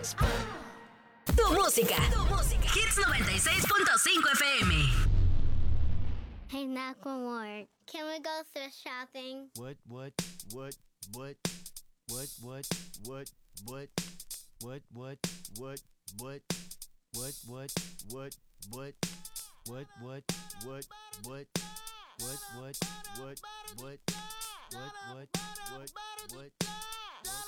Tu música. Hits 96.5 FM. Hey, Macklemore, can we go thrift shopping? What?